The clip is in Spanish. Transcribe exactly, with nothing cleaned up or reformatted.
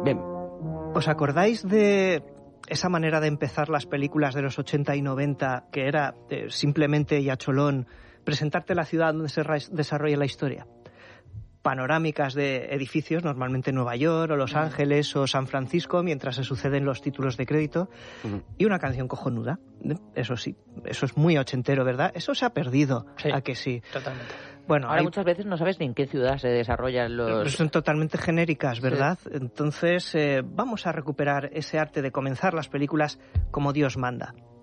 Bien. ¿Os acordáis de esa manera de empezar las películas de los ochenta y noventa, que era eh, simplemente y a cholón presentarte la ciudad donde se desarrolla la historia? Panorámicas de edificios, normalmente Nueva York o Los uh-huh. Ángeles o San Francisco, mientras se suceden los títulos de crédito, uh-huh. y una canción cojonuda. Eso sí, eso es muy ochentero, ¿verdad? Eso se ha perdido, sí, ¿a que sí? Totalmente. Bueno, ahora hay... muchas veces no sabes ni en qué ciudad se desarrollan los... Son totalmente genéricas, ¿verdad? Sí. Entonces, eh, vamos a recuperar ese arte de comenzar las películas como Dios manda.